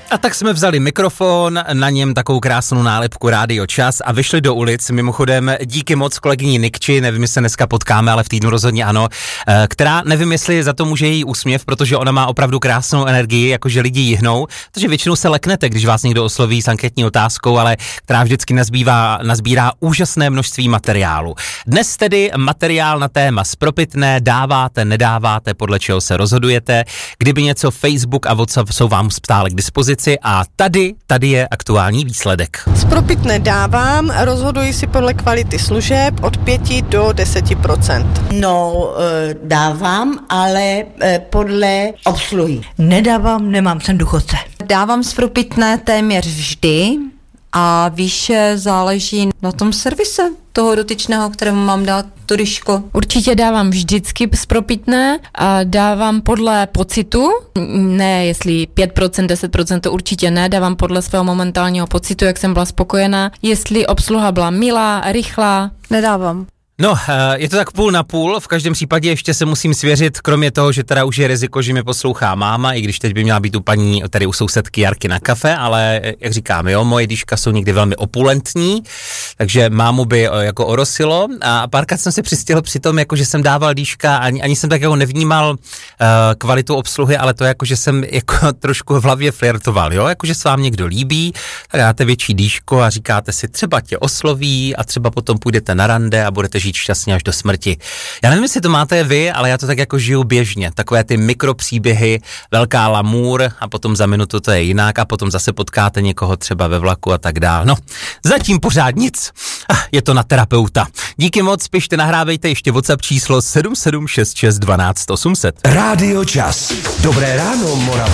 A tak jsme vzali mikrofon, na něm takovou krásnou nálepku Rádio Čas a vyšli do ulic. Mimochodem díky moc kolegyni Nikči, nevím, jestli se dneska potkáme, ale v týdnu rozhodně ano, která nevím, jestli za to může její úsměv, protože ona má opravdu krásnou energii, jakože lidi jihnou, protože většinou se leknete, když vás někdo osloví s anketní otázkou, ale která vždycky nazbírá úžasné množství materiálu. Dnes tedy materiál na téma spropitné, dáváte, nedáváte, podle čeho se rozhodujete, kdyby něco Facebook a WhatsApp jsou vám stále k dispozici a tady je aktuální výsledek. Spropitné dávám, rozhoduji si podle kvality služeb od 5 do 10%. No, dávám, ale podle obsluhy. Nedávám, nemám, jsem důchodce. Dávám spropitné téměř vždy a výše záleží na tom servise toho dotyčného, kterému mám dát to dyško. Určitě dávám vždycky spropitné a dávám podle pocitu, ne jestli 5%, 10%, to určitě ne, dávám podle svého momentálního pocitu, jak jsem byla spokojená, jestli obsluha byla milá, rychlá. Nedávám. No, je to tak půl na půl, v každém případě ještě se musím svěřit, kromě toho, že teda už je riziko, že mě poslouchá máma, i když teď by měla být u paní, tady u sousedky Jarky na kafe, ale jak říkám, jo, moje dýška jsou někdy velmi opulentní, takže mámu by jako orosilo a párkrát jsem si přistihl při tom, jako že jsem dával dýška, ani jsem tak jako nevnímal kvalitu obsluhy, ale to jako, že jsem jako trošku v hlavě flirtoval, jo, jako že se vám někdo líbí, tak dáte větší dýško a říkáte si, třeba tě osloví a třeba potom půjdete na rande a budete žít šťastně až do smrti. Já nevím, jestli to máte vy, ale já to tak jako žiju běžně. Takové ty mikropříběhy, velká lamůr a potom za minutu to je jinak a potom zase potkáte někoho třeba ve vlaku a tak dál. No, zatím pořád nic. Je to na terapeuta. Díky moc, pište, nahrávejte ještě WhatsApp číslo 7766 12 800. Rádio Čas. Dobré ráno, Morava.